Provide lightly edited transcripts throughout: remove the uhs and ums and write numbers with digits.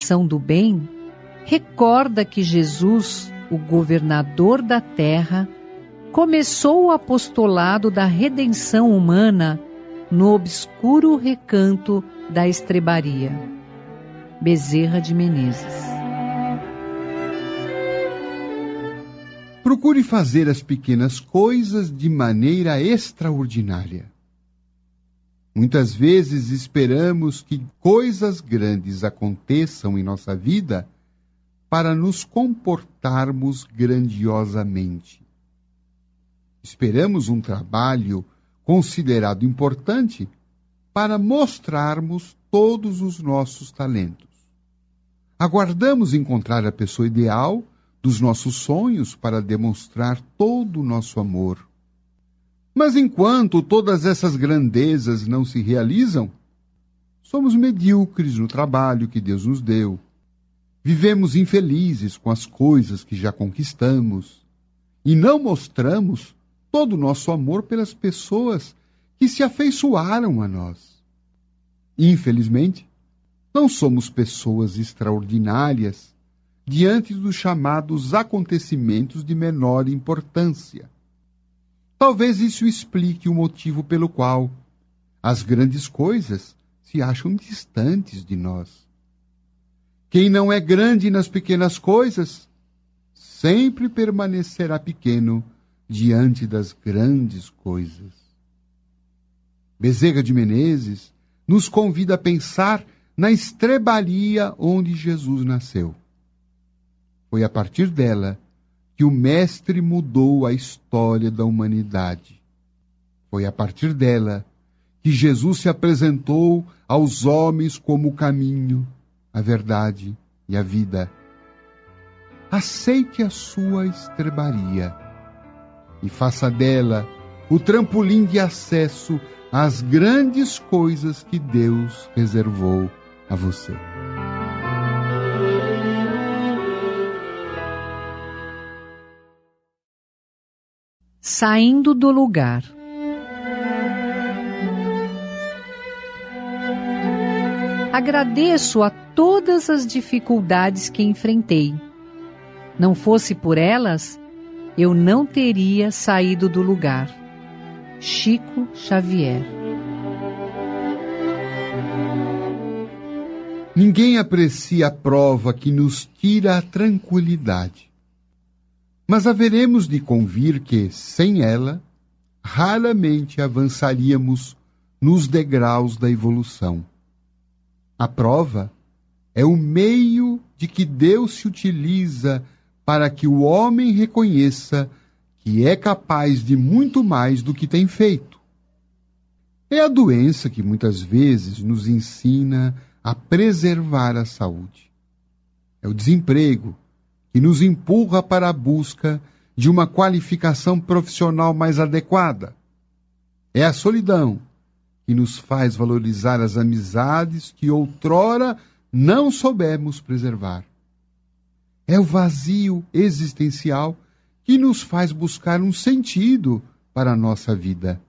intenção do bem, recorda que Jesus, o governador da terra, começou o apostolado da redenção humana no obscuro recanto da estrebaria. Bezerra de Menezes. Procure fazer as pequenas coisas de maneira extraordinária. Muitas vezes esperamos que coisas grandes aconteçam em nossa vida para nos comportarmos grandiosamente. Esperamos um trabalho considerado importante para mostrarmos todos os nossos talentos. Aguardamos encontrar a pessoa ideal dos nossos sonhos para demonstrar todo o nosso amor. Mas enquanto todas essas grandezas não se realizam, somos medíocres no trabalho que Deus nos deu. Vivemos infelizes com as coisas que já conquistamos e não mostramos todo o nosso amor pelas pessoas que se afeiçoaram a nós. Infelizmente, não somos pessoas extraordinárias diante dos chamados acontecimentos de menor importância. Talvez isso explique o motivo pelo qual as grandes coisas se acham distantes de nós. Quem não é grande nas pequenas coisas, sempre permanecerá pequeno diante das grandes coisas. Bezerra de Menezes nos convida a pensar na estrebaria onde Jesus nasceu. Foi a partir dela que o Mestre mudou a história da humanidade. Foi a partir dela que Jesus se apresentou aos homens como o caminho, a verdade e a vida. Aceite a sua estrebaria e faça dela o trampolim de acesso às grandes coisas que Deus reservou a você. Saindo do lugar. Agradeço a todas as dificuldades que enfrentei. Não fosse por elas, eu não teria saído do lugar. Chico Xavier. Ninguém aprecia a prova que nos tira a tranquilidade. Mas haveremos de convir que, sem ela, raramente avançaríamos nos degraus da evolução. A prova é o meio de que Deus se utiliza para que o homem reconheça que é capaz de muito mais do que tem feito. É a doença que muitas vezes nos ensina a preservar a saúde. É o desemprego que nos empurra para a busca de uma qualificação profissional mais adequada. É a solidão que nos faz valorizar as amizades que outrora não soubemos preservar. É o vazio existencial que nos faz buscar um sentido para a nossa vida.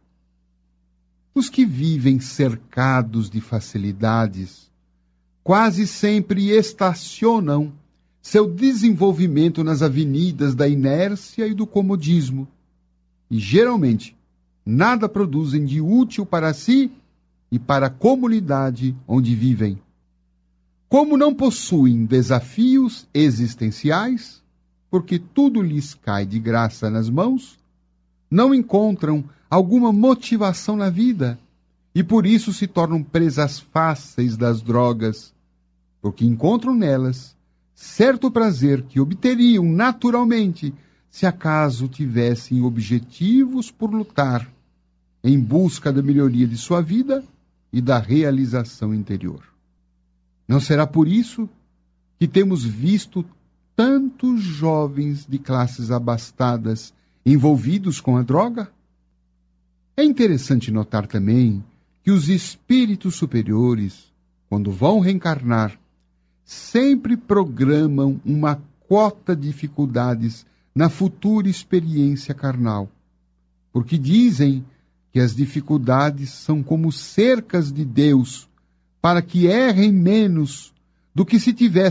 Os que vivem cercados de facilidades quase sempre estacionam seu desenvolvimento nas avenidas da inércia e do comodismo, e geralmente nada produzem de útil para si e para a comunidade onde vivem. Como não possuem desafios existenciais, porque tudo lhes cai de graça nas mãos, não encontram alguma motivação na vida e por isso se tornam presas fáceis das drogas, porque encontram nelas certo prazer que obteriam naturalmente se acaso tivessem objetivos por lutar em busca da melhoria de sua vida e da realização interior. Não será por isso que temos visto tantos jovens de classes abastadas envolvidos com a droga? É interessante notar também que os espíritos superiores, quando vão reencarnar, sempre programam uma cota de dificuldades na futura experiência carnal, porque dizem que as dificuldades são como cercas de Deus para que errem menos do que se tivessem